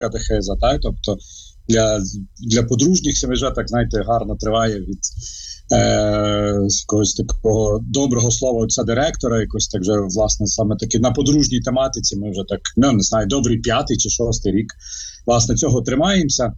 катехеза, так? Тобто для подружніх сімей вже, так, знаєте, гарно триває від якогось такого доброго слова отця директора, якось так вже, власне, саме таки на подружній тематиці ми вже так, не знаю, добрий 5-й чи 6-й рік, власне, цього тримаємося.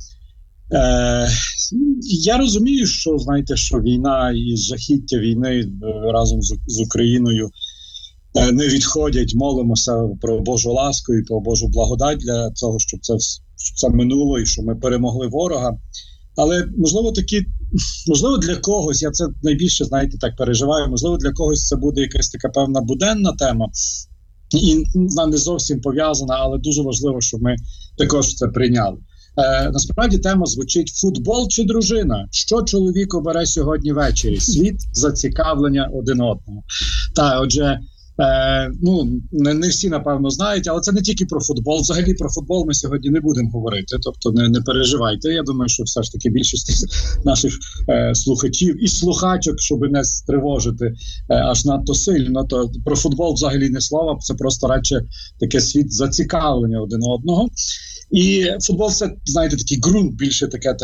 Я розумію, що, знаєте, що війна і жахіття війни разом з Україною не відходять, молимося про Божу ласку і про Божу благодать для того, щоб це минуло і щоб ми перемогли ворога. Але, можливо, для когось, я це найбільше, знаєте, так переживаю, можливо, для когось це буде якась така певна буденна тема, і вона не зовсім пов'язана, але дуже важливо, щоб ми також це прийняли. Насправді тема звучить: футбол чи дружина? Що чоловік обере сьогодні ввечері? Світ, зацікавлення один одного. Отже, не всі, напевно, знають, але це не тільки про футбол. Взагалі про футбол ми сьогодні не будемо говорити, тобто не переживайте. Я думаю, що все ж таки більшість наших слухачів і слухачок, щоб не стривожити аж надто сильно, то про футбол взагалі не слова, це просто радше таке світ зацікавлення один одного. І футбол – це, знаєте, такий ґрунт, більше таке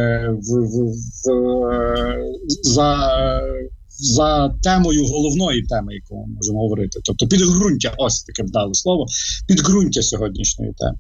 за темою головної теми, яку ми можемо говорити. Тобто підґрунтя, ось таке вдале слово, підґрунтя сьогоднішньої теми.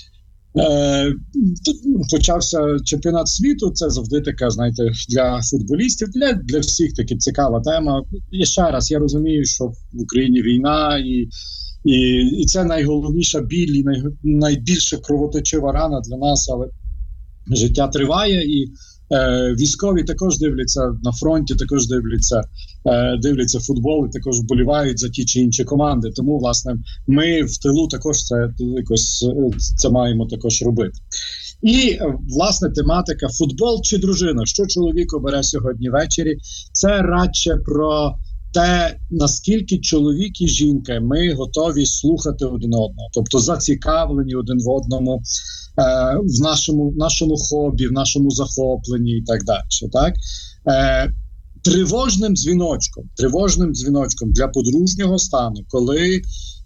Почався чемпіонат світу, це завжди така, знаєте, для футболістів, для всіх таки цікава тема. І ще раз, я розумію, що в Україні війна, і це найголовніша біль, і найбільше кровоточива рана для нас, але життя триває, і військові також дивляться на фронті, також дивляться футбол і також вболівають за ті чи інші команди. Тому, власне, ми в тилу також це маємо також робити. І, власне, тематика футбол чи дружина? Що чоловік обере сьогодні ввечері? Це радше про те, наскільки чоловік і жінка ми готові слухати один одного, тобто зацікавлені один в одному, в нашому хобі, в нашому захопленні і так далі. Так? Тривожним дзвіночком для подружнього стану, коли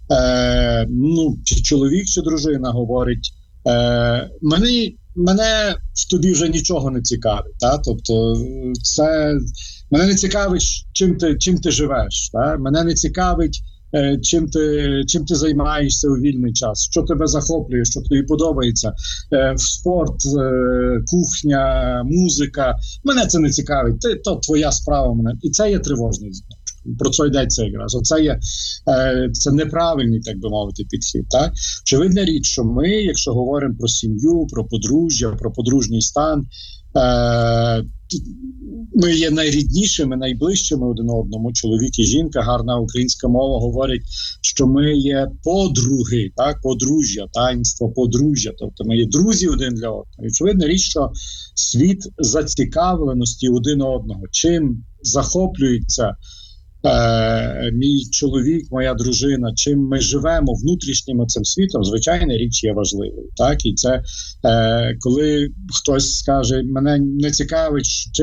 чи чоловік, чи дружина говорить: мене в тобі вже нічого не цікавить. Та? Тобто мене не цікавить, чим ти живеш. Та? Мене не цікавить, чим ти займаєшся у вільний час, що тебе захоплює, що тобі подобається. Спорт, кухня, музика. Мене це не цікавить. То твоя справа мене. І це є тривожний дзвіночок. Про це йдеться якраз. Це неправильний, так би мовити, підхід. Так? Очевидна річ, що ми, якщо говоримо про сім'ю, про подружжя, про подружній стан, ми є найріднішими, найближчими один одному, чоловік і жінка. Гарна українська мова говорить, що ми є подруги, так, подружжя, таїнство подружжя, тобто ми є друзі один для одного. І очевидна річ, що світ зацікавленості один одного, чим захоплюється мій чоловік, моя дружина, чим ми живемо внутрішнім цим світом, звичайно, річ є важливою. Так? І це, коли хтось скаже: мене не цікавить,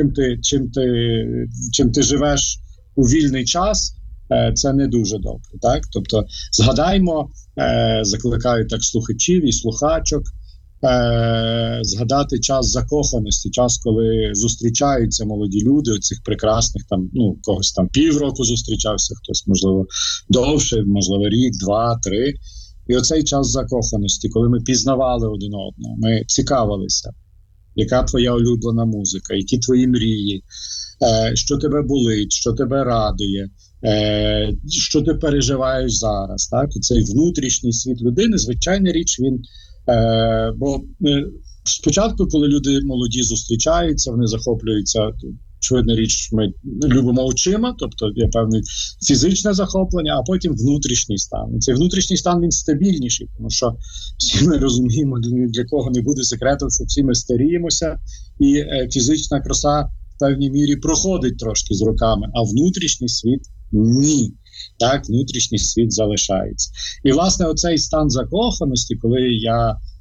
чим ти живеш у вільний час, це не дуже добре. Так? Тобто, згадаймо, закликаю так слухачів і слухачок, згадати час закоханості, час, коли зустрічаються молоді люди, оцих прекрасних, когось там півроку зустрічався, хтось, можливо, довше, можливо, рік, 2, 3. І оцей час закоханості, коли ми пізнавали один одного, ми цікавилися, яка твоя улюблена музика, які твої мрії, що тебе болить, що тебе радує, що ти переживаєш зараз. Так? І цей внутрішній світ людини, звичайна річ, він бо спочатку, коли люди молоді зустрічаються, вони захоплюються, очевидна річ, ми любимо очима, тобто є певне фізичне захоплення, а потім внутрішній стан. І цей внутрішній стан, він стабільніший, тому що всі ми розуміємо, для кого не буде секретом, що всі ми старіємося, і фізична краса в певній мірі проходить трошки з роками, а внутрішній світ – ні. Так, внутрішній світ залишається. І, власне, оцей стан закоханості, коли я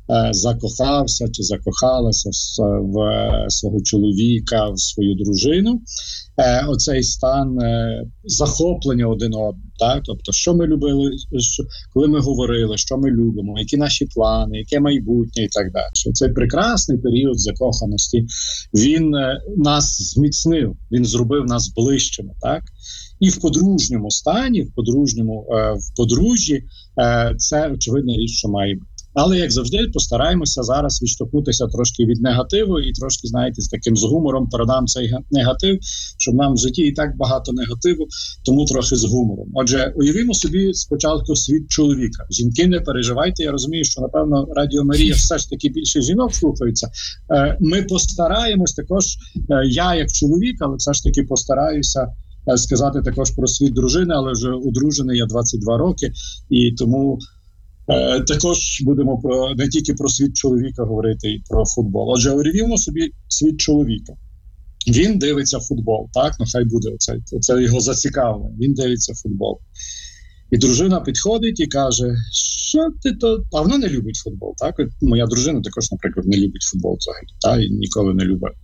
закохався чи закохалася в свого чоловіка, в свою дружину. Оцей стан захоплення один одним, так? Тобто, що ми любили, коли ми говорили, що ми любимо, які наші плани, яке майбутнє і так далі. Цей прекрасний період закоханості, він нас зміцнив, він зробив нас ближчими, так? І в подружньому стані, в подружжі, це очевидна річ, що має бути. Але, як завжди, постараємося зараз відштовхнутися трошки від негативу і трошки, знаєте, з таким з гумором передам цей негатив, щоб нам в житті і так багато негативу, тому трохи з гумором. Отже, уявімо собі спочатку світ чоловіка. Жінки, не переживайте, я розумію, що, напевно, Радіо Марія все ж таки більше жінок слухаються. Ми постараємось також, я як чоловік, але все ж таки постараюся сказати також про світ дружини, але вже одружений я 22 роки, і тому також будемо не тільки про світ чоловіка говорити, і про футбол. Отже, уявімо собі світ чоловіка. Він дивиться футбол, так? Ну, хай буде це його зацікавлення. Він дивиться футбол. І дружина підходить і каже, що ти то... А вона не любить футбол, так? Моя дружина також, наприклад, не любить футбол взагалі, так? І ніколи не любить.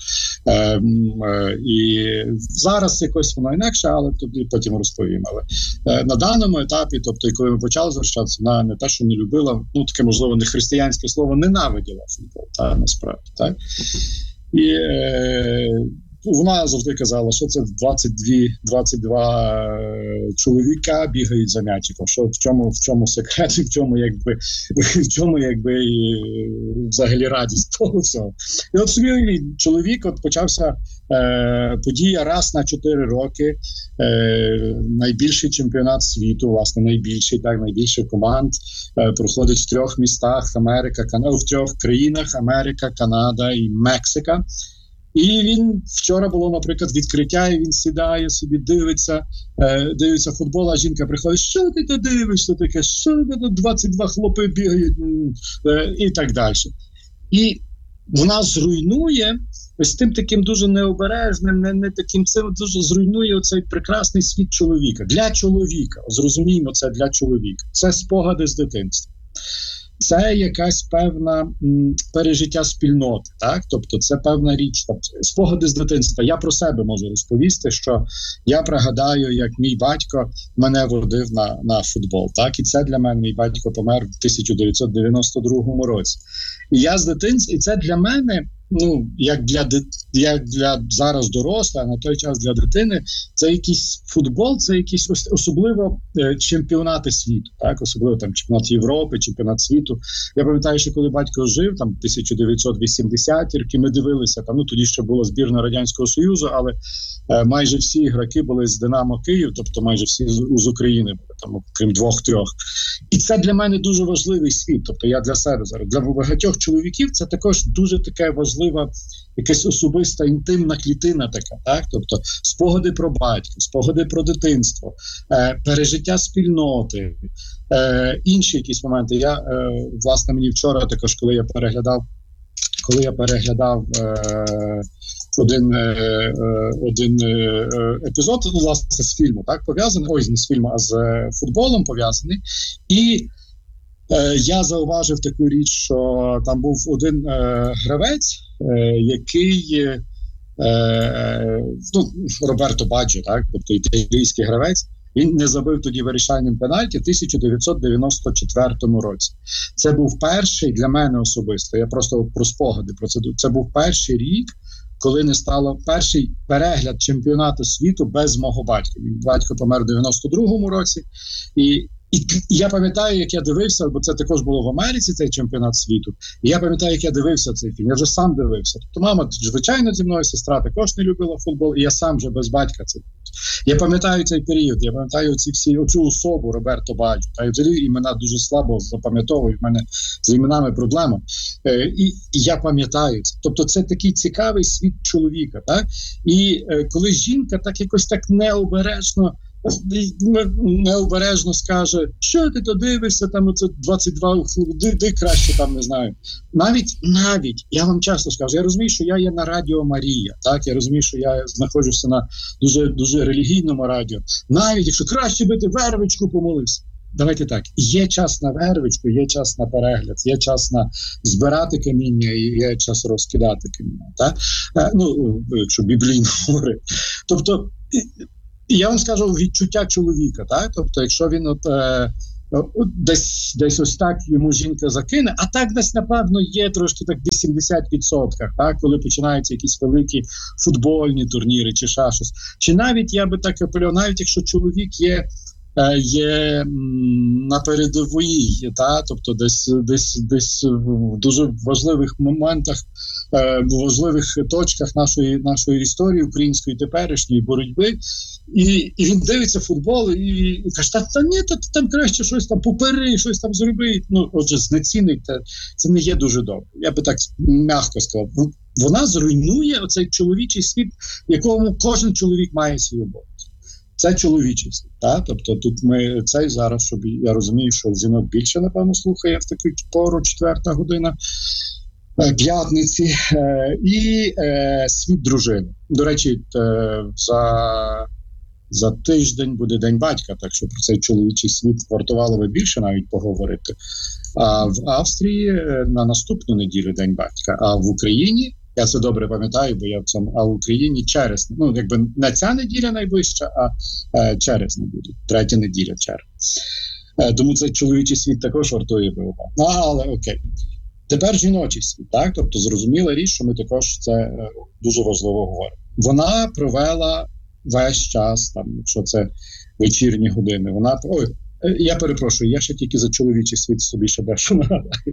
І зараз якось воно інакше, але тоді потім розповім. Але на даному етапі, тобто, і коли ми почали зустрічатися, вона не те, що не любила, ну, таке, можливо, не християнське слово, ненавиділа футбол, так, насправді, так? І вона завжди казала, що це 22 чоловіка бігають за м'ячиком. Що в чому секрет, в чому взагалі радість того всього. І от собі чоловік, почався подія раз на 4 роки, найбільший чемпіонат світу, власне, найбільший команд проходить в 3 містах в 3 країнах: Америка, Канада і Мексика. І він вчора було, наприклад, відкриття, і він сідає собі, дивиться футбол, а жінка приходить, що ти тут дивишся таке, що тут 22 хлопи бігають, і так далі. І вона зруйнує ось тим таким дуже необережним, не таким цим, дуже зруйнує оцей прекрасний світ чоловіка. Для чоловіка, зрозуміємо це, для чоловіка. Це спогади з дитинства. Це якась певна пережиття спільноти, так? Тобто це певна річ, тобто, спогади з дитинства. Я про себе можу розповісти, що я пригадаю, як мій батько мене водив на футбол, так? І це для мене, мій батько помер в 1992 році. І я з дитинства, і це для мене, ну, як для зараз дорослих, а на той час для дитини, це якийсь футбол, це якісь особливо чемпіонати світу, так, особливо там чемпіонат Європи, чемпіонат світу. Я пам'ятаю, що коли батько жив, там 1980-ті роки, ми дивилися, там, ну, тоді ще була збірна Радянського Союзу, але майже всі ігроки були з Динамо Київ, тобто майже всі з України були, там, крім 2-3. І це для мене дуже важливий світ, тобто я для себе зараз, для багатьох чоловіків це також дуже таке важлива, якась особиста, інтимна клітина така, так? Тобто спогади про батька, спогади про дитинство, пережиття спільноти, інші якісь моменти. Власне, мені вчора також, коли я переглядав один епізод, власне, з фільму, так, пов'язаний, не з фільму, а з футболом пов'язаний, і я зауважив таку річ, що там був один гравець, який, Роберто Баджо, так, тобто італійський гравець, він не забив тоді вирішальним пенальті в 1994 році. Це був перший для мене особисто, я просто про спогади про це був перший рік, коли не стало перший перегляд чемпіонату світу без мого батька. Мій батько помер в 92-му році, і я пам'ятаю, як я дивився, бо це також було в Америці, цей чемпіонат світу, і я пам'ятаю, як я дивився цей фільм, я вже сам дивився. Тобто мама, звичайно, зі мною, сестра також не любила футбол, і я сам вже без батька це дивився. Я пам'ятаю цей період, я пам'ятаю оцю особу Роберто Баджо, та взагалі імена дуже слабо запам'ятовую, в мене з іменами проблема. І я пам'ятаю це. Тобто це такий цікавий світ чоловіка, так? І коли жінка так якось так необережно скаже, що ти то дивишся, там оце 22, де краще там, не знаю. Навіть, я вам часто скажу, я розумію, що я є на Радіо Марія, так, я розумію, що я знаходжуся на дуже, дуже релігійному радіо. Навіть, якщо краще би ти вервичку помолився. давайте так, є час на вервичку, є час на перегляд, є час на збирати каміння і є час розкидати каміння. Так? Якщо біблійно говорити. Тобто, я вам скажу відчуття чоловіка, так? Тобто, якщо він десь ось так йому жінка закине, а так десь, напевно, є трошки так 80%, так? Коли починаються якісь великі футбольні турніри чи ще щось. Чи навіть, я би так апелював, навіть якщо чоловік є на передовій, тобто десь в дуже важливих моментах, в важливих точках нашої історії української теперішньої боротьби, і він дивиться футбол і каже, та ні, там краще щось там попери, щось там зроби. Отже, знецінить, це не є дуже добре. Я би так м'яко сказав. Вона зруйнує оцей чоловічий світ, в якому кожен чоловік має свій обов'язок. Це чоловічий світ. Тобто тут ми цей зараз, щоб я розумію, що жінок більше, напевно, слухає в таку пору, 4-та година п'ятниці, і світ дружини. До речі, за тиждень буде День батька, так що про цей чоловічий світ вартувало би більше навіть поговорити. А в Австрії на наступну неділю День батька, а в Україні, я це добре пам'ятаю, бо я в цьому, а в Україні через, якби не ця неділя найближча, а через неділю, 3-я неділя червня. Тому цей чоловічий світ також вартує би уваги. Але окей. Тепер жіночий світ, так? Тобто зрозуміла річ, що ми також це дуже важливо говоримо. Вона провела весь час, якщо це вечірні години, я перепрошую, я ще тільки за чоловічий світ собі ще дещо нагадаю.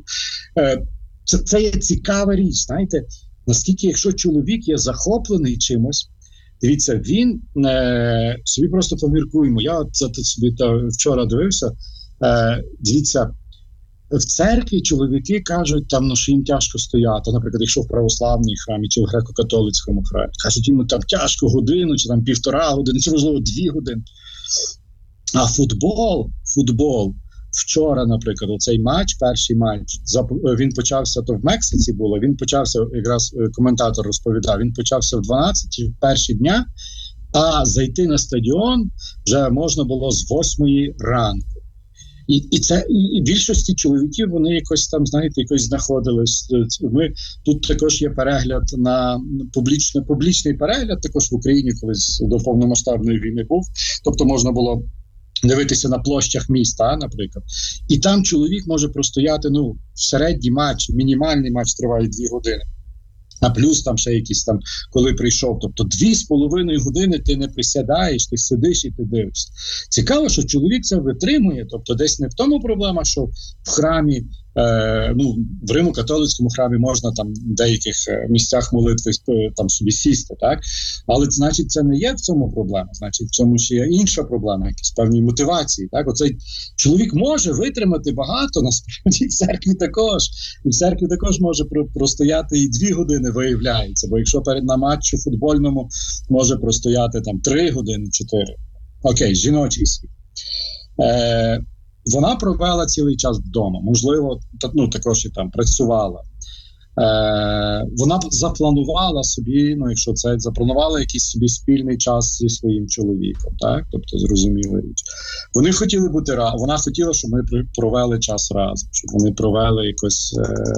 Це є цікава річ, знаєте, наскільки якщо чоловік є захоплений чимось, дивіться, він собі просто поміркуємо, я собі вчора дивився, дивіться, в церкві чоловіки кажуть, що їм тяжко стояти, наприклад, якщо в православній храмі чи в греко-католицькому храмі, кажуть, їм там тяжко годину, чи 1,5 години, чи можливо 2 години. А футбол, вчора, наприклад, оцей матч, перший матч, він почався, то в Мексиці було, він почався, якраз коментатор розповідав, він почався в 12 в перші дня, а зайти на стадіон вже можна було з 8 ранку. І більшості чоловіків вони якось там, знаєте, якось знаходились. Тут також є перегляд на публічний перегляд, також в Україні колись до повномасштабної війни був. Тобто можна було дивитися на площах міста, наприклад. І там чоловік може простояти, середній матч, мінімальний матч триває 2 години. А плюс там ще якісь там, коли прийшов, тобто 2,5 години ти не присядаєш, ти сидиш і ти дивишся. Цікаво, що чоловік це витримує, тобто десь не в тому проблема, що в храмі, в Римо-католицькому храмі можна там в деяких місцях молитви там собі сісти, так? Але, значить, це не є в цьому проблема, значить, в цьому ще є інша проблема, якісь певні мотивації, так? Оцей чоловік може витримати багато, насправді, в церкві також. І в церкві також може простояти і 2 години, виявляється, бо якщо на матчі футбольному може простояти там 3 години, 4. Окей, жіночий світ. Вона провела цілий час вдома, можливо, також і там працювала. Вона запланувала собі, якщо це, запланувала якийсь собі спільний час зі своїм чоловіком, так? Тобто, зрозуміла річ. Вони хотіли бути разом, вона хотіла, щоб ми провели час разом, щоб вони провели якусь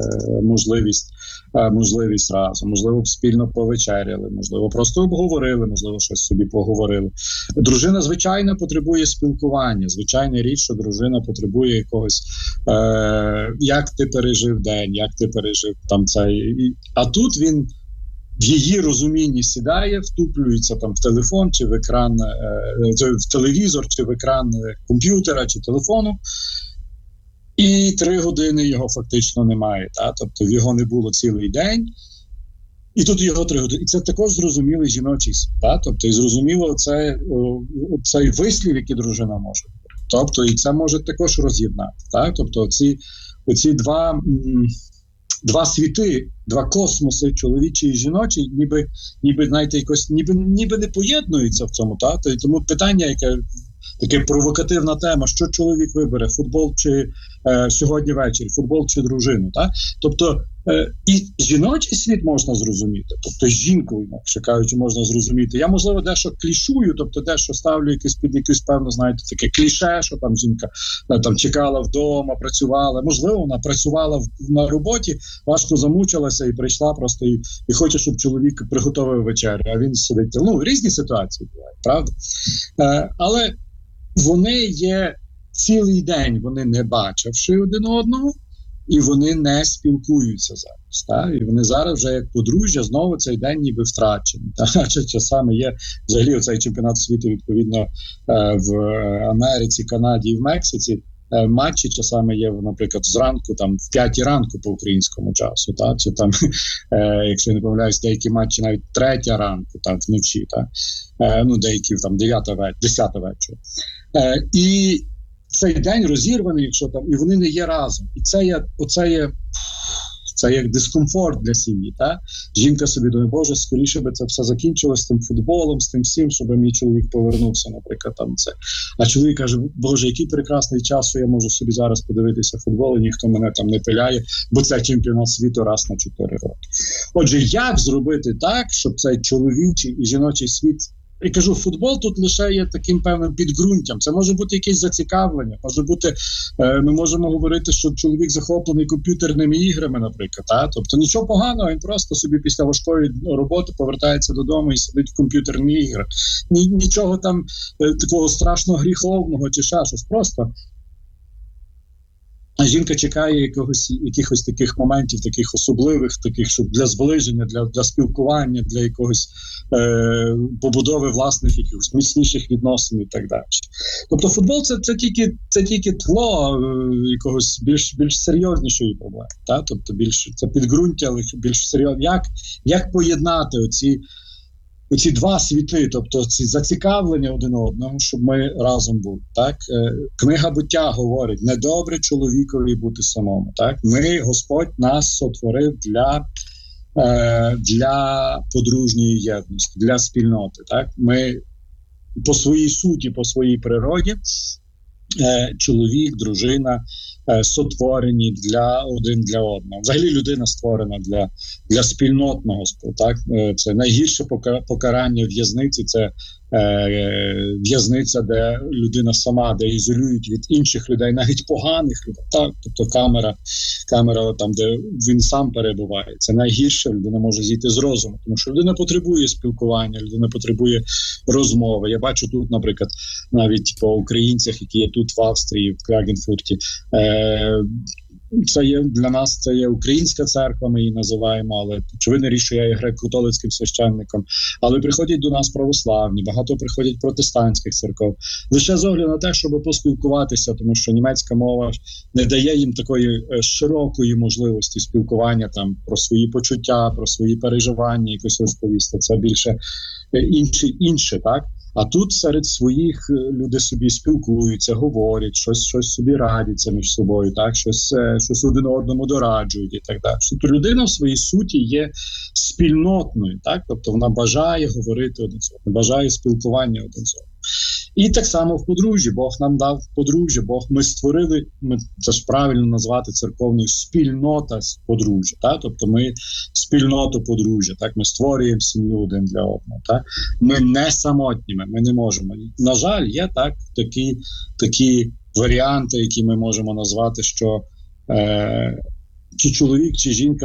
можливість разом, можливо, спільно повечеряли, можливо, просто обговорили, можливо, щось собі поговорили. Дружина, звичайно, потребує спілкування, звичайна річ, що дружина потребує якогось, як ти пережив день, як ти пережив там цей. А тут він в її розумінні сідає, втуплюється там в телефон, чи в екран, в телевізор, чи в екран комп'ютера, чи телефону, і 3 години його фактично немає. Тобто його не було цілий день, і тут його 3 години. І це також зрозумілий жіночий світ. Тобто і зрозуміло цей вислів, який дружина може. Тобто і це може також роз'єднати. Тобто оці два світи, 2 космоси, чоловічий і жіночий, ніби знаєте, якось ніби не поєднуються в цьому. І тому питання, яке таке провокативна тема, що чоловік вибере, футбол чи сьогодні ввечері, футбол чи дружину. Тобто І жіночий світ можна зрозуміти, тобто жінку, інакше кажучи, можна зрозуміти. Я, можливо, дещо клішую, тобто дещо ставлю під якусь певну, знаєте, таке кліше, що там жінка там чекала вдома, працювала. Можливо, вона працювала на роботі, важко замучилася і прийшла просто і хоче, щоб чоловік приготовив вечерю, а він сидить. Ну, різні ситуації бувають, правда? Але вони є цілий день, вони не бачивши один одного, і вони не спілкуються зараз. Так? І вони зараз вже як подружжя, знову цей день ніби втрачений. Часами є взагалі оцей чемпіонат світу, відповідно, в Америці, Канаді і в Мексиці. Матчі часами є, наприклад, зранку, там, в 5 ранку по українському часу. Так? Чи там, якщо я не помиляюсь, деякі матчі навіть 3 ранку, так, вночі. Так? Ну, деякі там 10 вечора. І цей день розірваний, якщо там, і вони не є разом. І це є дискомфорт для сім'ї. Та? Жінка собі думає, Боже, скоріше би це все закінчилось з тим футболом, з тим всім, щоб мій чоловік повернувся, наприклад, там це. А чоловік каже, Боже, який прекрасний час, що я можу собі зараз подивитися футбол, і ніхто мене там не пиляє, бо це чемпіонат світу раз на 4 роки. Отже, як зробити так, щоб цей чоловічий і жіночий світ, і кажу, футбол тут лише є таким певним підґрунтям. Це може бути якесь зацікавлення, може бути, ми можемо говорити, що чоловік захоплений комп'ютерними іграми, наприклад. Тобто нічого поганого, він просто собі після важкої роботи повертається додому і сидить в комп'ютерні ігри. Нічого там такого страшно гріховного чи ще щось, просто. А жінка чекає якихось таких моментів, таких особливих, таких, щоб для зближення, для спілкування, для якогось побудови власних якихось міцніших відносин і так далі. Тобто футбол це тільки тло якогось більш серйознішої проблеми. Та? Тобто це підґрунтя, але більш серйозно. Як поєднати оці два світи, тобто ці зацікавлення один одному, щоб ми разом були. Так? Книга Буття говорить, недобре чоловікові бути самому. Так? Господь нас сотворив для подружньої єдності, для спільноти. Так? Ми по своїй суті, по своїй природі, чоловік, дружина сотворені один для одного. Взагалі людина створена для спільнотного спілу. Так? Це найгірше покарання в'язниці, це в'язниця, де людина сама, де ізолюють від інших людей, навіть поганих людей. Так? Тобто камера там, де він сам перебуває. Це найгірше, людина може зійти з розуму, тому що людина потребує спілкування, людина потребує розмови. Я бачу тут, наприклад, навіть по українцях, які є тут в Австрії, в Клягенфурті, це є для нас, це є українська церква, ми її називаємо, але очевидно річ, що я є греко-католицьким священником. Але приходять до нас православні, багато приходять протестантських церков. Лише з огляду на те, щоб поспілкуватися, тому що німецька мова не дає їм такої широкої можливості спілкування там про свої почуття, про свої переживання, якось розповісти. Це більше інше, так? А тут серед своїх люди собі спілкуються, говорять, щось собі радяться між собою, так, щось один одному дораджують і так далі. Тобто людина в своїй суті є спільнотною, так, тобто вона бажає говорити один з одним, бажає спілкування один з одним. І так само в подружжі. Бог нам дав подружжя, ми створили, це ж правильно назвати церковною, спільнота подружжя. Так? Тобто ми спільноту подружжя, так? Ми створюємо сім'ю один для одного. Так? Ми не самотніми, ми не можемо. На жаль, є так, такі варіанти, які ми можемо назвати, що чи чоловік, чи жінка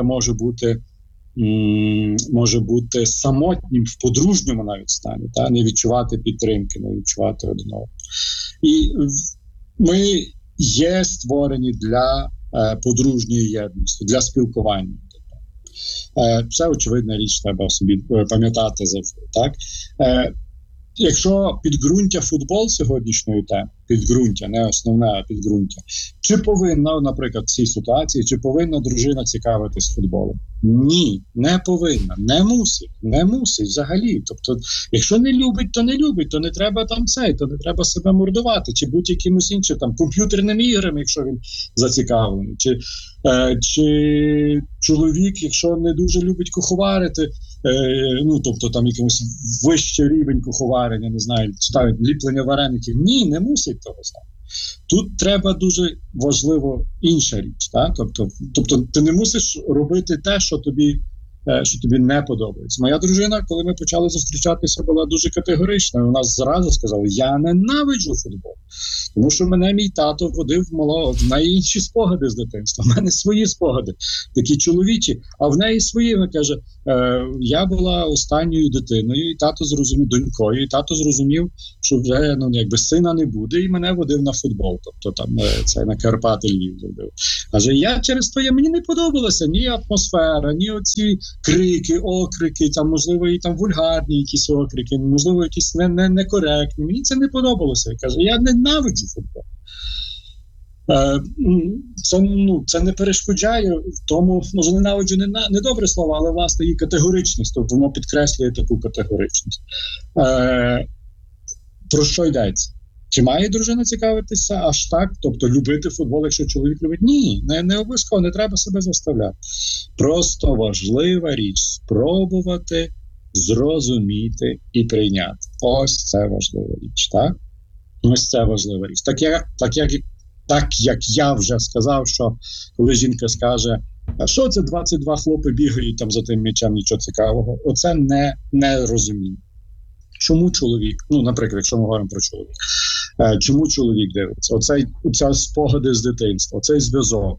може бути самотнім в подружньому навіть стані, та? Не відчувати підтримки, не відчувати один одного. І ми є створені для подружньої єдності, для спілкування. Це очевидна річ, треба собі пам'ятати завжди. Так? Якщо підґрунтя футбол сьогоднішньої теми, підґрунтя, не основне, а підґрунтя, чи повинна, наприклад, в цій ситуації, чи повинна дружина цікавитись футболом? Ні, не повинна, не мусить взагалі. Тобто, якщо не любить, то не треба то не треба себе мордувати, чи будь-якимось іншим, там, комп'ютерними іграми, якщо він зацікавлений, чи чоловік, якщо не дуже любить куховарити, тобто там якийсь вищий рівень куховарення, не знаю, читають ліплення вареників. Ні, не мусить того знати. Тут треба дуже важливо інша річ. Так? Тобто ти не мусиш робити те, що тобі не подобається. Моя дружина, коли ми почали зустрічатися, була дуже категорична. Вона зразу сказала: я ненавиджу футбол. Тому що мене мій тато водив в неї інші спогади з дитинства. В мене свої спогади, такі чоловічі, а в неї свої. Вона каже, я була останньою дитиною, і тато зрозумів, донькою, і тато зрозумів, що вже сина не буде, і мене водив на футбол. Тобто там це на Карпати Львів водив. Каже, я через то, мені не подобалося ні атмосфера, ні оці крики, окрики, там, можливо, і там вульгарні якісь окрики, можливо, якісь некоректні. Мені це не подобалося. Я кажу, я ненавиджу футбол. Це не перешкоджає в тому, може, ненавиджу не добре слово, але власне її категоричність, тобто воно підкреслює таку категоричність. Про що йдеться? Чи має дружина цікавитися аж так? Тобто любити футбол, якщо чоловік любить? Ні, не обов'язково, не треба себе заставляти. Просто важлива річ – спробувати, зрозуміти і прийняти. Ось це важлива річ, так? Ось це важлива річ. Так як я вже сказав, що коли жінка скаже, а що це 22 хлопи бігають там за тим м'ячем, нічого цікавого, оце не розуміння. Чому чоловік, наприклад, якщо ми говоримо про чоловік, чому чоловік дивиться? Оця спогади з дитинства, оцей зв'язок,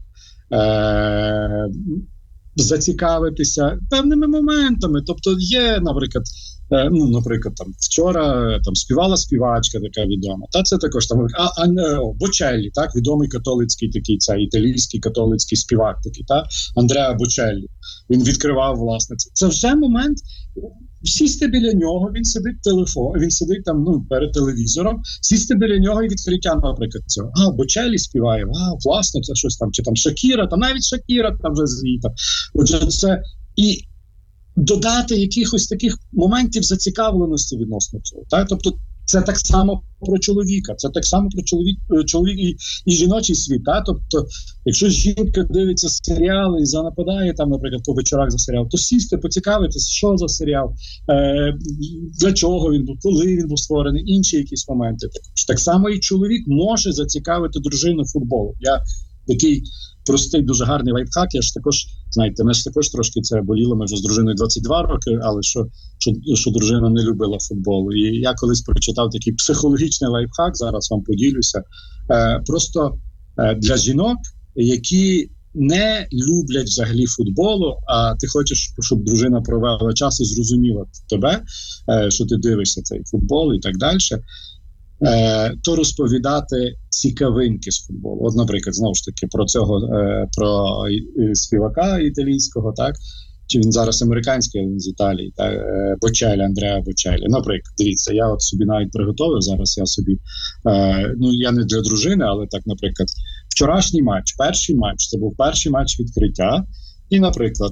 зацікавитися певними моментами. Тобто є, наприклад, там вчора там співала співачка така відома. Та це також там Бочеллі, так, відомий католицький такий, це італійський католицький співак такий, та Андреа Бочеллі. Він відкривав, власне, це вже момент. Сісти біля нього, він сидить там перед телевізором, сісти біля нього і відкриття, наприклад, цього. Бочеллі співає, власне, це щось там, чи там Шакіра, там навіть Шакіра там вже звіта. Отже, це і додати якихось таких моментів зацікавленості відносно цього. Так? Тобто це так само про чоловіка, це так само про чоловік і жіночий світ. Так? Тобто, якщо жінка дивиться серіали і занападає там, наприклад, по вечорах за серіал, то сісти, поцікавитись, що за серіал, для чого він був, коли він був створений, інші якісь моменти. Так само і чоловік може зацікавити дружину футболом. Я такий простий, дуже гарний лайфхак. Я ж також, знаєте, мене ж також трошки це боліло, ми вже з дружиною 22 роки, але що дружина не любила футбол. І я колись прочитав такий психологічний лайфхак, зараз вам поділюся. Просто для жінок, які не люблять взагалі футболу, а ти хочеш, щоб дружина провела час і зрозуміла тебе, що ти дивишся цей футбол і так далі, то розповідати цікавинки з футболу. От, наприклад, знову ж таки, про співака італійського, так? Чи він зараз американський, він з Італії, так? Бочеллі, Андреа Бочеллі. Наприклад, дивіться, я от собі навіть приготовив, зараз я собі, я не для дружини, але так, наприклад, вчорашній матч, перший матч, це був перший матч відкриття, і, наприклад,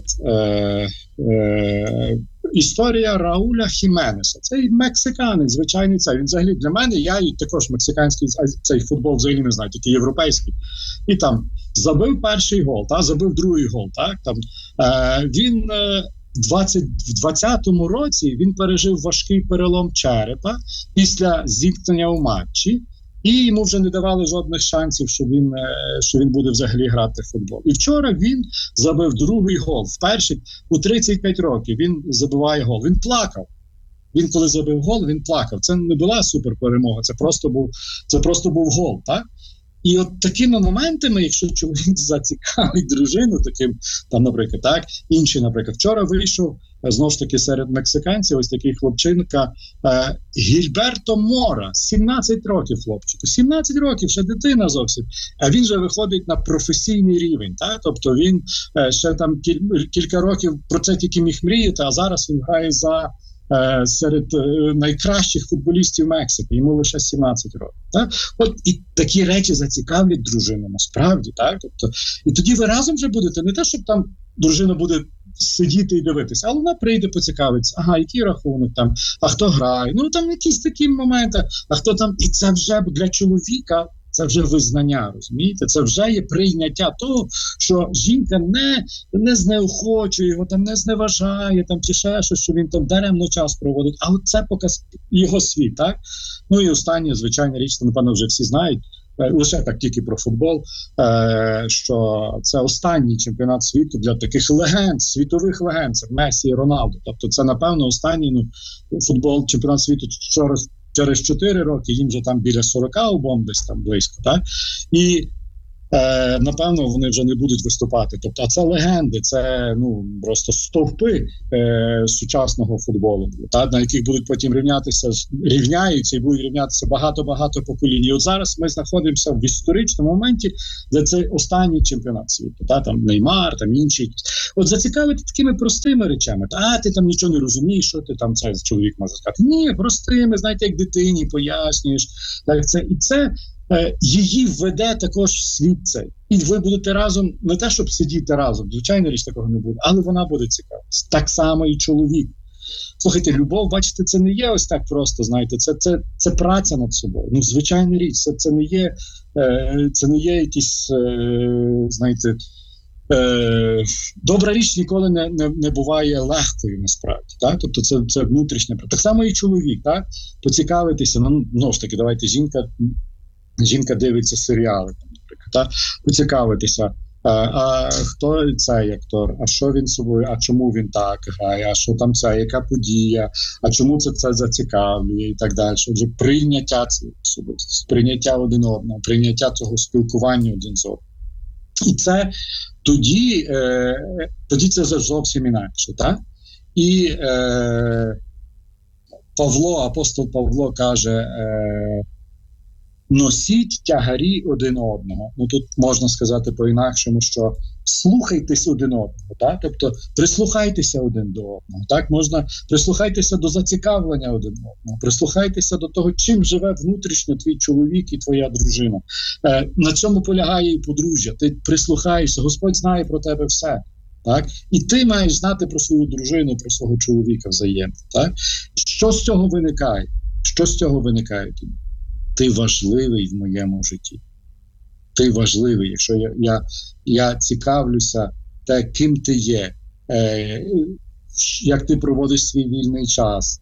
історія Рауля Хіменеса. Цей мексиканець, звичайний цей. Він взагалі для мене, я також мексиканський цей футбол взагалі не знаю, тільки європейський. І там забив перший гол, забив другий гол. Там, він в 20-му році він пережив важкий перелом черепа після зіткнення у матчі. І йому вже не давали жодних шансів, що він буде взагалі грати в футбол. І вчора він забив другий гол. Вперше у 35 років він забиває гол. Він плакав. Він коли забив гол, він плакав. Це не була суперперемога, це просто був гол, так? І от такими моментами, якщо чоловік зацікавить дружину, таким, там, наприклад, так, інший, наприклад, вчора вийшов, знову ж таки, серед мексиканців, ось такий хлопчинка, Гільберто Мора, 17 років хлопчику, 17 років, ще дитина зовсім, а він же виходить на професійний рівень, так? Тобто він ще там кілька років про це тільки міг мріяти, а зараз він грає серед найкращих футболістів Мексики, йому лише 17 років. Так? От і такі речі зацікавлять дружину, насправді. Так? Тобто, і тоді ви разом вже будете, не те, щоб там дружина буде сидіти і дивитися, але вона прийде, поцікавиться, який рахунок там, а хто грає, там якісь такі моменти, а хто там, і це вже для чоловіка, це вже визнання, розумієте? Це вже є прийняття того, що жінка не знеохочує його, там не зневажає, там чи ще щось, що він там даремно час проводить. А от це показ його світ, так? Ну і остання, звичайна річ, напевно, вже всі знають, лише так тільки про футбол, що це останній чемпіонат світу для таких легенд, світових легенд, це Месі і Роналду. Тобто це, напевно, останній футбол, чемпіонат світу через 4 роки, їм вже там біля 40 обом десь там близько, так? І напевно, вони вже не будуть виступати. Тобто, а це легенди, це просто стовпи сучасного футболу, на яких будуть потім рівняються і будуть рівнятися багато-багато поколінь. І от зараз ми знаходимося в історичному моменті, де це останній чемпіонат світу. Там Неймар, там інші. От зацікавити такими простими речами. Ти там нічого не розумієш, що ти там, цей чоловік може сказати. Ні, простими, знаєте, як дитині пояснюєш. І це її введе також в світ цей. І ви будете разом, не те, щоб сидіти разом, звичайно, річ такого не буде, але вона буде цікава. Так само і чоловік. Слухайте, любов, бачите, це не є ось так просто, знаєте, це праця над собою. Звичайна річ, це не є якісь, знаєте, добра річ ніколи не буває легкою, насправді. Так? Тобто це внутрішня праця. Так само і чоловік, так? Поцікавитися, знову ж таки, давайте, жінка дивиться серіали, наприклад, так? Поцікавитися, а хто цей актор, а що він собою, а чому він так грає, а що там це, яка подія, а чому це зацікавлює і так далі. Отже, прийняття цієї особистості, прийняття один одного, прийняття цього спілкування один з одним. І це тоді це зовсім інакше, так? І апостол Павло каже, носіть тягарі один одного. Тут можна сказати по-інакшому, що слухайтесь один одного, так? Тобто прислухайтеся один до одного, так? Можна прислухайтеся до зацікавлення один одного, прислухайтеся до того, чим живе внутрішньо твій чоловік і твоя дружина. На цьому полягає і подружжя. Ти прислухаєшся, Господь знає про тебе все. Так? І ти маєш знати про свою дружину, про свого чоловіка взаємно. Так? Що з цього виникає? Ти важливий в моєму житті. Ти важливий, якщо я цікавлюся те, ким ти є, як ти проводиш свій вільний час,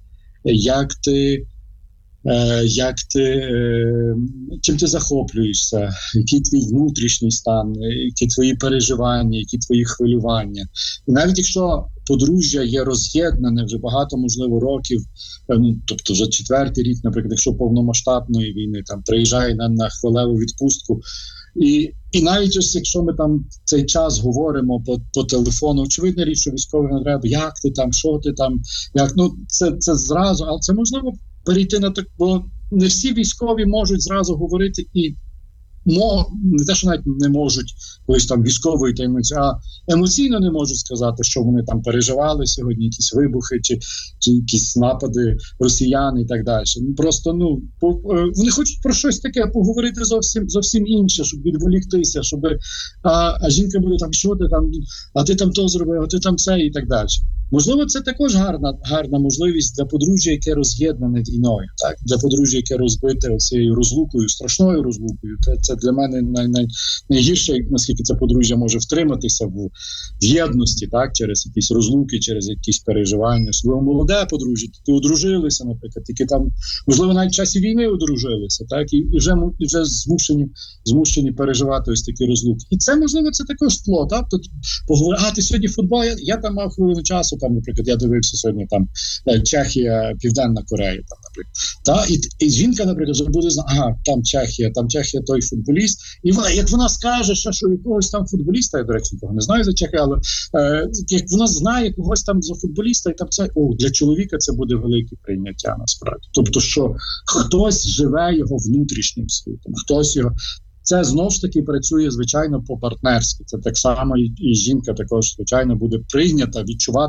чим ти захоплюєшся, який твій внутрішній стан, які твої переживання, які твої хвилювання. І навіть якщо подружжя є роз'єднане вже багато, можливо, років, тобто вже 4-й рік, наприклад, якщо повномасштабної війни, там приїжджає на хвилеву відпустку, і навіть ось якщо ми там цей час говоримо по телефону, очевидна річ, що військовий не треба, як ти там, що ти там, це зразу, але це можливо перейти на так, бо не всі військові можуть зразу говорити і не те, що навіть не можуть колись там військової таємниці, а емоційно не можуть сказати, що вони там переживали сьогодні, якісь вибухи чи якісь напади росіян і так далі. Просто, вони хочуть про щось таке поговорити зовсім інше, щоб відволіктися, а жінка буде там, що ти там, а ти там то зробив, а ти там це і так далі. Можливо, це також гарна можливість для подружжя, яке роз'єднане війною, так? Для подружжя, яке розбите оцією розлукою, страшною розлукою. Це для мене найгірше, наскільки це подружжя може втриматися в єдності, так? Через якісь розлуки, через якісь переживання. Особливо молоде подружжя, ти одружилися, наприклад, тільки там, можливо, навіть в часі війни одружилися, так? І вже змушені переживати ось такі розлуки. І це, можливо, це також тло, так? Тобто поговорити, ти сьогодні футбол, я там мав хвилину часу, там, наприклад, я дивився сьогодні там Чехія, Південна Корея, там, наприклад. І жінка, наприклад, вже буде знати, там Чехія той футболіст. І як вона скаже, що якогось там футболіста, я, до речі, нікого не знаю за Чехію, але як вона знає когось там за футболіста, і там це, для чоловіка це буде велике прийняття, насправді. Тобто, що хтось живе його внутрішнім світом, хтось його... Це, знову ж таки, працює, звичайно, по-партнерськи. Це так само і жінка також, звичайно, буде прийнята,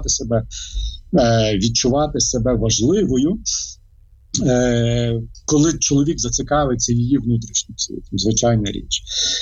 відчувати себе важливою, коли чоловік зацікавиться її внутрішнім світом. Звичайна річ.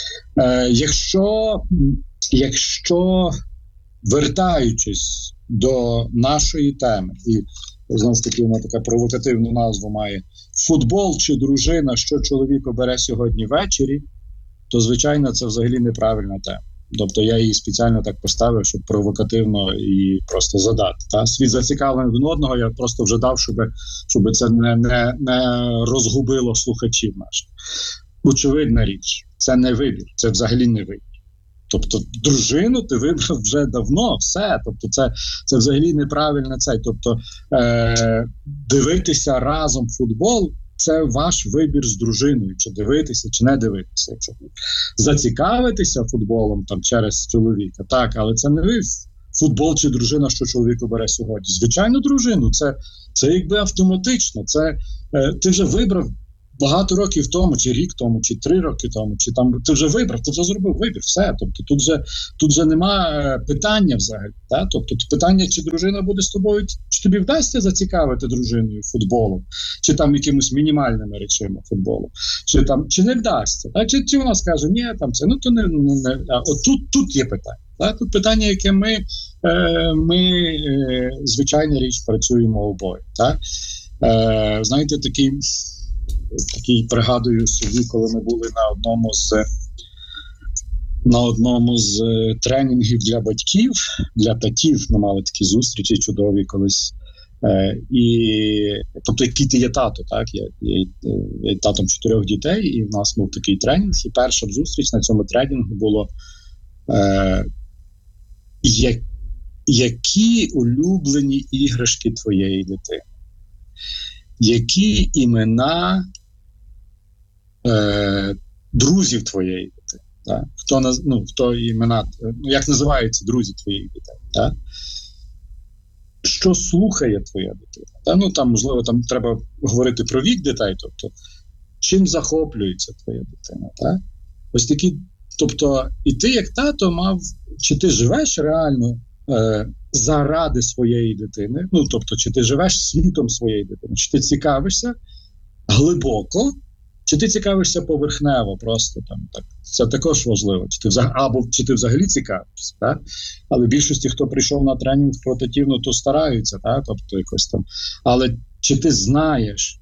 Якщо вертаючись до нашої теми, і, знову ж таки, вона така провокативну назву має, футбол чи дружина, що чоловік обере сьогодні ввечері, то, звичайно, це взагалі неправильна тема. Тобто я її спеціально так поставив, щоб провокативно і просто задати. Світ зацікавлений один одного, я просто вже дав, щоб це не розгубило слухачів наших. очевидна річ. Це не вибір, це взагалі не вибір. Тобто дружину ти вибрав вже давно, все. Тобто це взагалі неправильно це. Тобто дивитися разом футбол – це ваш вибір з дружиною, чи дивитися, чи не дивитися. Якщо зацікавитися футболом там через чоловіка, так, але це не ви футбол чи дружина, що чоловік обере сьогодні. Звичайно, дружину, це якби автоматично. Це ти вже вибрав багато років тому, чи рік тому, чи 3 роки тому, чи там ти вже вибрав, ти вже зробив вибір, все. Тобто тут же нема питання взагалі. Так? Тобто питання, чи дружина буде з тобою, чи тобі вдасться зацікавити дружиною футболом, чи там якимось мінімальними речами футболу, чи не вдасться. Так? Чи вона скаже, ні, там це, то не. А от тут є питання. Так? Тут питання, яке ми звичайна річ, працюємо обоє. Так? Знаєте, такий пригадую собі, коли ми були на одному з тренінгів для батьків, для татів, ми мали такі зустрічі чудові колись. Тобто, який ти є тато, так? Я татом 4 дітей, і в нас був такий тренінг, і перша зустріч на цьому тренінгу було які улюблені іграшки твоєї дитини? Які імена друзів твоєї дитини? Так? Хто імена, як називаються друзі твоєї дитини? Так? Що слухає твоя дитина? Там, можливо, там треба говорити про вік дітей, тобто, чим захоплюється твоя дитина? Так? Ось такі, тобто, і ти як тато мав, чи ти живеш реально заради своєї дитини, тобто, чи ти живеш світом своєї дитини, чи ти цікавишся глибоко, чи ти цікавишся поверхнево, просто там, так. Це також важливо, чи ти взагалі цікавишся, так? Але більшості, хто прийшов на тренінг про татів, то стараються, так? Тобто якось там. Але чи ти знаєш,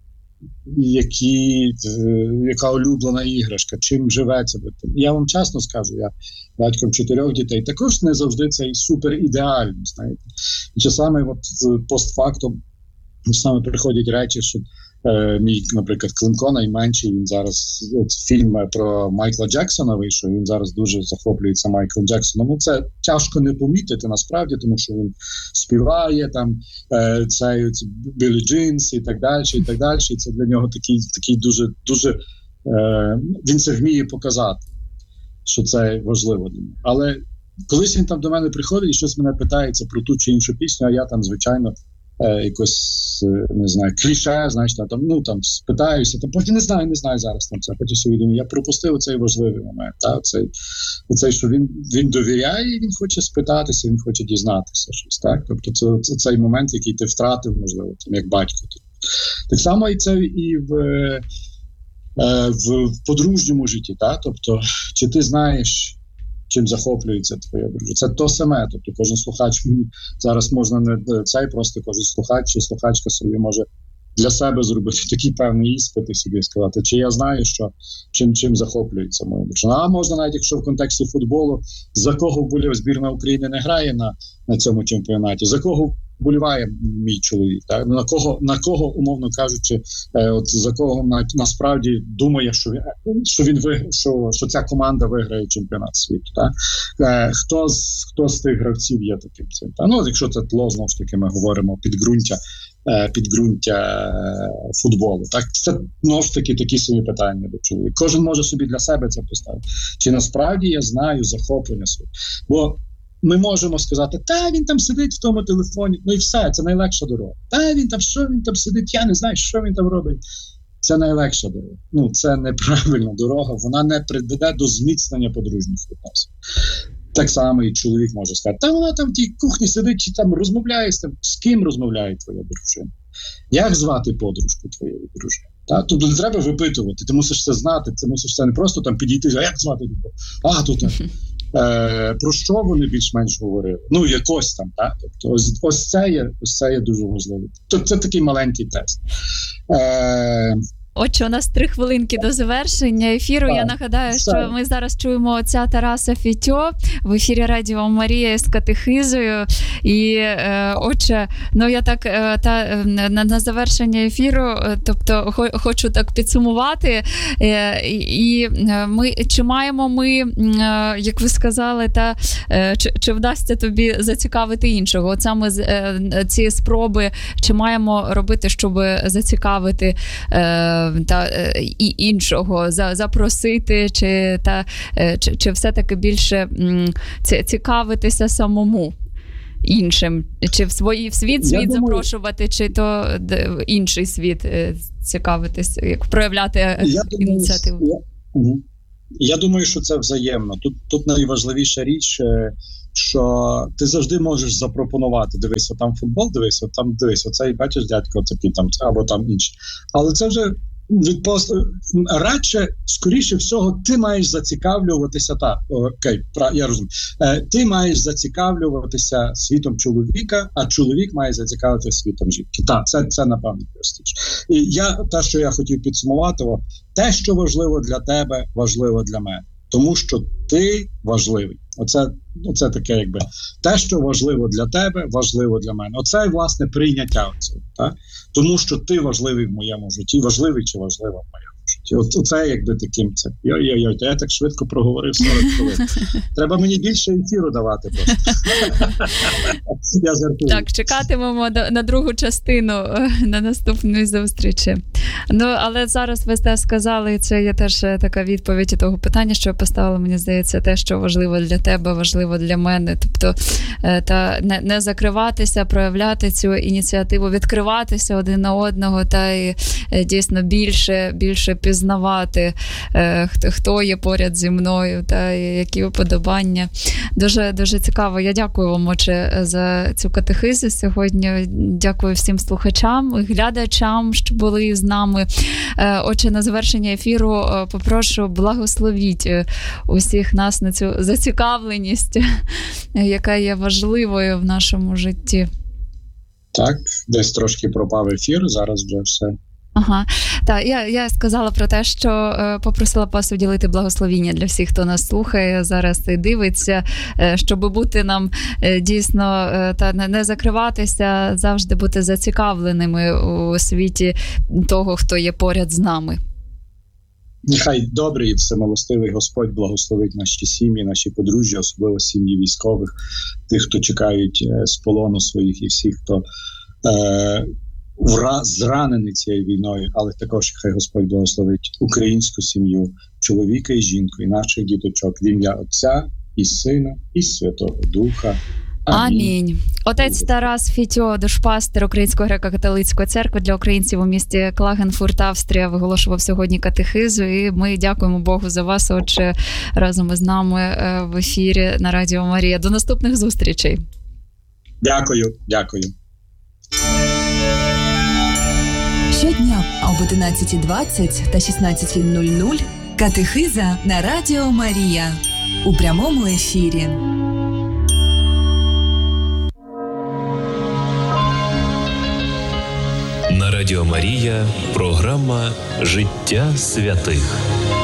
яка улюблена іграшка, чим живеться дитина? Я вам чесно скажу, я батьком 4 дітей, також не завжди це супер ідеально, знаєте. І часами постфактум саме приходять речі, що мій, наприклад, Климко найменший, він зараз, фільм про Майкла Джексона вийшов, він зараз дуже захоплюється Майклом Джексоном. Це тяжко не помітити насправді, тому що він співає там Біллі Джинс і так далі, і так далі. І це для нього такий дуже він це вміє показати, що це важливо для нього. Але колись він там до мене приходить і щось мене питається про ту чи іншу пісню, а я там, звичайно, якось, не знаю, кліше, знаєш, там спитаюся, потім не знаю зараз там це, потім собі думаю, я пропустив цей важливий момент, оцей, що він довіряє, і він хоче спитатися, він хоче дізнатися щось, так, тобто це цей момент, який ти втратив, можливо, там, як батько. Так само і це і в подружньому житті, так, тобто, чи ти знаєш, чим захоплюється твоя дружина. Це то саме, тобто кожен слухач, зараз можна не цей, просто кожен слухач чи слухачка собі може для себе зробити такий певний іспит і собі сказати, чи я знаю, що чим захоплюється моя дружина. А можна навіть, якщо в контексті футболу, за кого вболіває збірна України не грає на цьому чемпіонаті, за кого вболіває мій чоловік, так? На кого, умовно кажучи, за кого насправді думає, що ця команда виграє чемпіонат світу, так? Хто з тих гравців є таким цим? Якщо це тло, знову ж таки, ми говоримо підґрунтя футболу. Так, це знову ж таки такі самі питання до чоловіка. Кожен може собі для себе це поставити. Чи насправді я знаю захоплення своє? Бо ми можемо сказати, він там сидить в тому телефоні, і все, це найлегша дорога. Що він там сидить, я не знаю, що він там робить. Це найлегша дорога. Це неправильна дорога, вона не приведе до зміцнення подружніх відносин. Так само і чоловік може сказати, вона там в тій кухні сидить, чи там розмовляє з ким розмовляє твоя дружина? Як звати подружку твоєї дружини? Тобто не треба випитувати, ти мусиш це знати, ти мусиш це не просто там підійти, а як звати? Про що вони більш-менш говорили? Якось там, так? Тобто ось це є дуже важливо. Це такий маленький тест. Отже, у нас 3 хвилинки до завершення ефіру. Я нагадаю, що ми зараз чуємо отця Тараса Фітьо в ефірі Радіо Марія з катехизою. І, отже, я так на завершення ефіру, тобто хочу так підсумувати. І чи маємо ми, як ви сказали, чи вдасться тобі зацікавити іншого? От саме ці спроби, чи маємо робити, щоб зацікавити і іншого, запросити, чи все-таки більше цікавитися самому іншим? Чи в світ запрошувати, чи то інший світ цікавитись, як проявляти ініціативу? Я думаю, що це взаємно. Тут найважливіша річ, що ти завжди можеш запропонувати. Дивись, там футбол, дивись, оцей, бачиш, дядько такий там, або там інший. Але це вже радше, скоріше всього, ти маєш зацікавлюватися, я розумію, ти маєш зацікавлюватися світом чоловіка, а чоловік має зацікавитися світом жінки. Це напевно простіше. І те, що я хотів підсумувати, те, що важливо для тебе, важливо для мене. Тому що ти важливий. Оце таке, якби, те, що важливо для тебе, важливо для мене. Оце, власне, прийняття цього. Так? Тому що ти важливий в моєму житті, важливий чи важлива в моєму житті. Оце, якби, таким це. Я так швидко проговорив 40 хвилин. Треба мені більше ефіру давати просто. Я жартую. Так, чекатимемо на другу частину, на наступної зустрічі. Але зараз ви сказали, це є теж така відповідь того питання, що я поставила, мені здається, те, що важливо для тебе, важливо для мене. Тобто не закриватися, проявляти цю ініціативу, відкриватися один на одного та і дійсно більше пізнавати, хто є поряд зі мною та які уподобання. Дуже, дуже цікаво. Я дякую вам, отче, за цю катехизу сьогодні. Дякую всім слухачам і глядачам, що були з нами. Отче, на завершення ефіру попрошу благословіть усіх нас на цю зацікавленість, яка є важливою в нашому житті. Так, десь трошки пропав ефір, зараз вже все. Ага, так, я сказала про те, що попросила вас уділити благословіння для всіх, хто нас слухає зараз і дивиться, щоб бути нам дійсно, та не закриватися, завжди бути зацікавленими у світі того, хто є поряд з нами. Нехай добрий і всемилостивий Господь благословить наші сім'ї, наші подружжя, особливо сім'ї військових, тих, хто чекають з полону своїх, і всіх, хто зранений цією війною, але також хай Господь благословить українську сім'ю, чоловіка і жінку, і наших діточок в ім'я Отця і Сина і Святого Духа. Амінь. Отець Тарас Фітьо, душпастер Української греко-католицької церкви для українців у місті Клагенфурт, Австрія, виголошував сьогодні катехизу, і ми дякуємо Богу за вас, отче, разом із нами в ефірі на Радіо Марія. До наступних зустрічей. Дякую. Щодня об 11:20 та 16:00 катехиза на Радіо Марія у прямому ефірі. На Радіо Марія програма «Життя святих».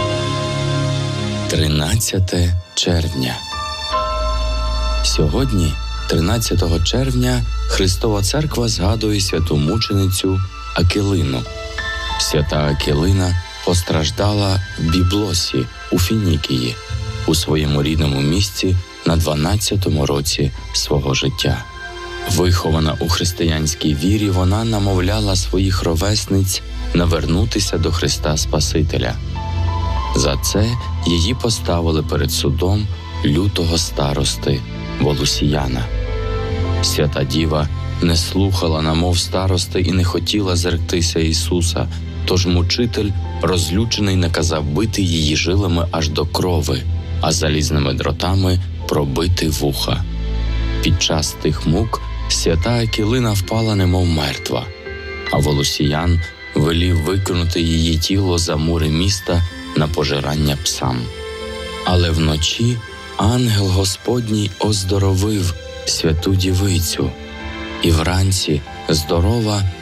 13 червня. Сьогодні, 13 червня, Христова Церква згадує святу мученицю Акілину. Свята Акілина постраждала в Біблосі у Фінікії, у своєму рідному місті на 12-му році свого життя. Вихована у християнській вірі, вона намовляла своїх ровесниць навернутися до Христа Спасителя. За це її поставили перед судом лютого старости Волосіяна. Свята Діва не слухала намов старости і не хотіла зректися Ісуса, тож мучитель, розлючений, наказав бити її жилами аж до крови, а залізними дротами пробити вуха. Під час тих мук свята Акілина впала немов мертва, а Волосіян велів викинути її тіло за мури міста на пожирання псам. Але вночі ангел Господній оздоровив святу дівицю, і вранці здорова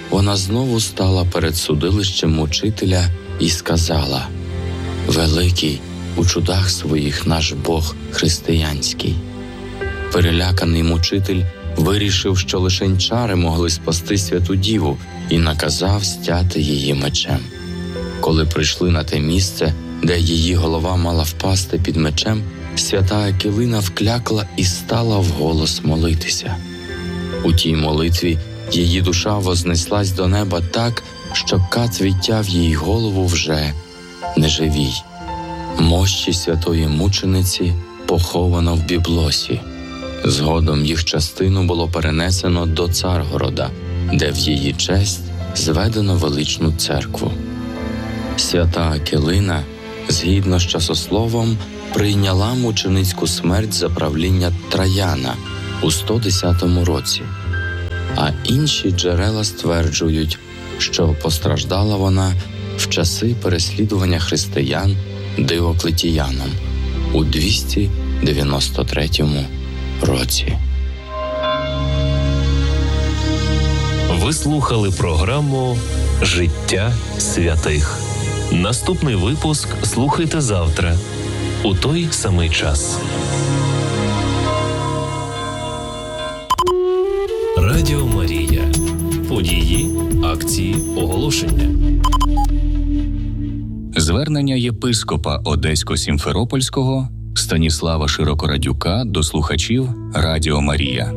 вона знову стала перед судилищем мучителя і сказала: «Великий у чудах своїх наш Бог християнський». Переляканий мучитель вирішив, що лишень чари могли спасти святу діву, і наказав стяти її мечем. Коли прийшли на те місце, де її голова мала впасти під мечем, свята Акілина вклякла і стала вголос молитися. У тій молитві її душа вознеслась до неба так, що кат відтяв їй голову вже неживій. Мощі святої мучениці поховано в Біблосі. Згодом їх частину було перенесено до Царгорода, де в її честь зведено величну церкву. Свята Акілина, згідно з часословом, прийняла мученицьку смерть за правління Траяна у 110 році, а інші джерела стверджують, що постраждала вона в часи переслідування християн Диоклетіяном у 293 році. Ви слухали програму «Життя святих». Наступний випуск слухайте завтра у той самий час. Радіо Марія. Події, акції, оголошення. Звернення єпископа Одесько-Сімферопольського Станіслава Широкорадюка до слухачів Радіо Марія.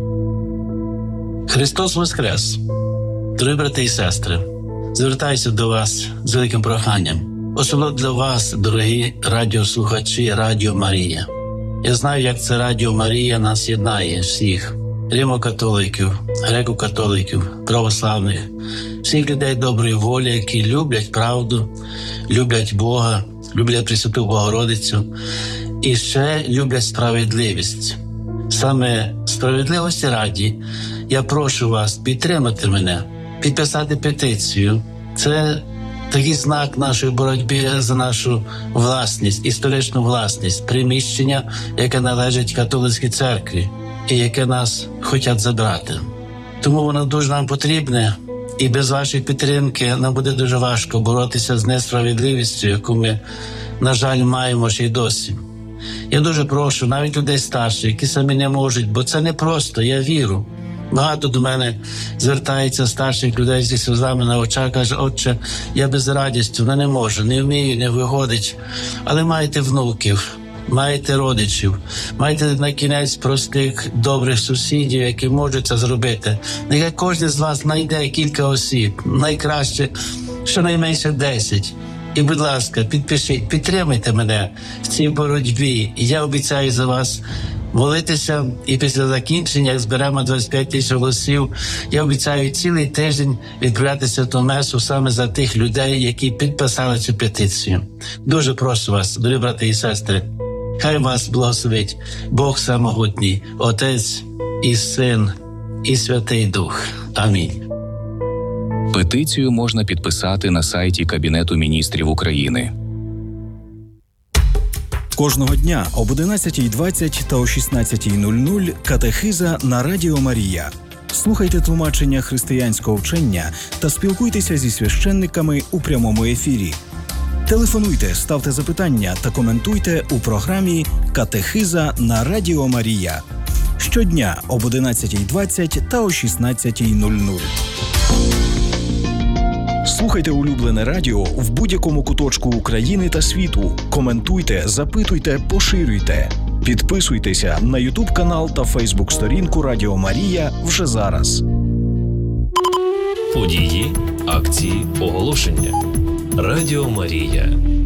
Христос Воскрес! Дорогі брати і сестри, звертаюся до вас з великим проханням. Особливо для вас, дорогі радіослухачі Радіо Марія. Я знаю, як це Радіо Марія нас єднає всіх. Римо-католиків, греко-католиків, православних, всіх людей доброї волі, які люблять правду, люблять Бога, люблять Пресвяту Богородицю і ще люблять справедливість. Саме справедливості раді я прошу вас підтримати мене, підписати петицію. Це такий знак нашої боротьби за нашу власність, історичну власність, приміщення, яке належить католицькій церкві і яке нас хочуть забрати. Тому воно дуже нам потрібне, і без вашої підтримки нам буде дуже важко боротися з несправедливістю, яку ми, на жаль, маємо ще й досі. Я дуже прошу навіть людей старших, які самі не можуть, бо це не просто, я вірю. Багато до мене звертається старших людей зі сльозами на очах, каже: «Отче, я без радістю, не можу, не вмію, не виходить». Але маєте внуків, маєте родичів, маєте на кінець простих, добрих сусідів, які можуть це зробити. Нехай кожен з вас знайде кілька осіб, найкраще щонайменше 10. І, будь ласка, підпишіть, підтримайте мене в цій боротьбі. І я обіцяю за вас молитися, і після закінчення, як зберемо 25 тисяч голосів, я обіцяю цілий тиждень відправляти святу месу саме за тих людей, які підписали цю петицію. Дуже прошу вас, дорогі брати і сестри, хай вас благословить Бог Самогутній, Отець і Син і Святий Дух. Амінь. Петицію можна підписати на сайті Кабінету міністрів України. Кожного дня об 11:20 та о 16:00 катехиза на Радіо Марія. Слухайте тлумачення християнського вчення та спілкуйтеся зі священниками у прямому ефірі. Телефонуйте, ставте запитання та коментуйте у програмі «Катехиза на Радіо Марія». Щодня об 11:20 та о 16:00. Слухайте улюблене радіо в будь-якому куточку України та світу. Коментуйте, запитуйте, поширюйте. Підписуйтеся на YouTube-канал та Facebook-сторінку Радіо Марія вже зараз. Події, акції, оголошення. Радіо Марія.